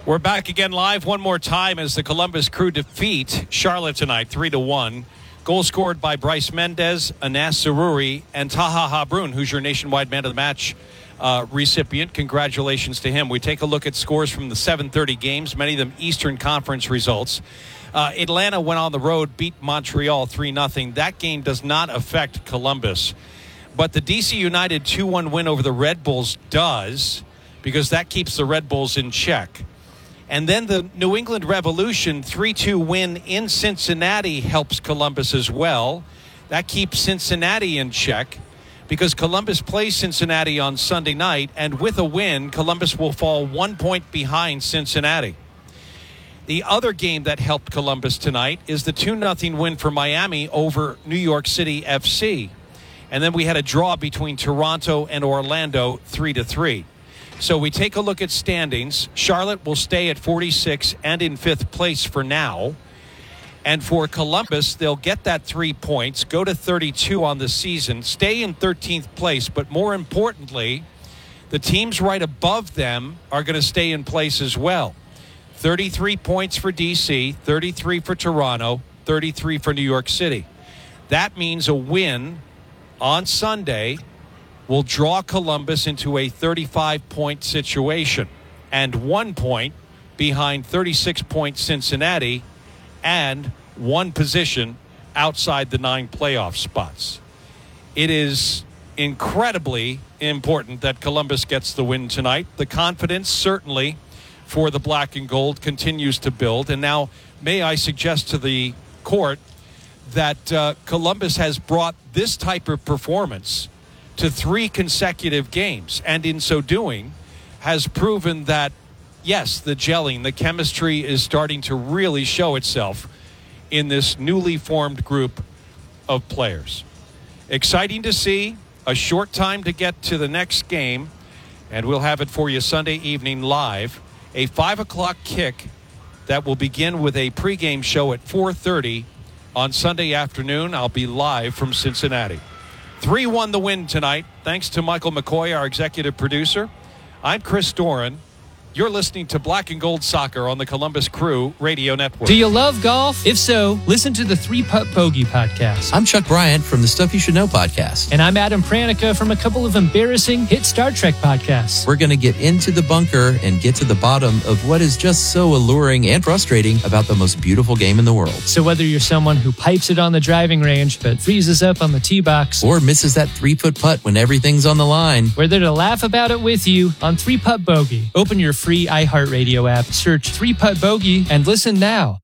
We're back again live one more time as the Columbus Crew defeat Charlotte tonight 3-1. Goal scored by Bryce Mendez, Anas Saruri, and Taha Habrun, who's your nationwide man of the match recipient. Congratulations to him. We take a look at scores from the 7:30 games, many of them Eastern Conference results. Atlanta went on the road, beat Montreal 3-0. That game does not affect Columbus. But the DC United 2-1 win over the Red Bulls does, because that keeps the Red Bulls in check. And then the New England Revolution 3-2 win in Cincinnati helps Columbus as well. That keeps Cincinnati in check because Columbus plays Cincinnati on Sunday night, and with a win, Columbus will fall 1 point behind Cincinnati. The other game that helped Columbus tonight is the 2-0 win for Miami over New York City FC. And then we had a draw between Toronto and Orlando 3-3. So we take a look at standings. Charlotte will stay at 46 and in 5th place for now. And for Columbus, they'll get that 3 points, go to 32 on the season, stay in 13th place. But more importantly, the teams right above them are going to stay in place as well. 33 points for DC, 33 for Toronto, 33 for New York City. That means a win on Sunday will draw Columbus into a 35-point situation and 1 point behind 36-point Cincinnati and 1 position outside the 9 playoff spots. It is incredibly important that Columbus gets the win tonight. The confidence certainly for the black and gold continues to build. And now may I suggest to the court that Columbus has brought this type of performance to 3 consecutive games, and in so doing has proven that, yes, the gelling, the chemistry is starting to really show itself in this newly formed group of players. Exciting to see. A short time to get to the next game, and we'll have it for you Sunday evening live. A 5 o'clock kick that will begin with a pregame show at 4:30 on Sunday afternoon. I'll be live from Cincinnati. 3-1 the win tonight. Thanks to Michael McCoy, our executive producer. I'm Chris Doran. You're listening to Black and Gold Soccer on the Columbus Crew Radio Network. Do you love golf? If so, listen to the 3-Putt Bogey podcast. I'm Chuck Bryant from the Stuff You Should Know podcast. And I'm Adam Pranica from a couple of embarrassing hit Star Trek podcasts. We're going to get into the bunker and get to the bottom of what is just so alluring and frustrating about the most beautiful game in the world. So whether you're someone who pipes it on the driving range but freezes up on the tee box, or misses that 3-foot putt when everything's on the line, we're there to laugh about it with you on 3-Putt Bogey. Open your free iHeartRadio app, search 3-Putt Bogey, and listen now.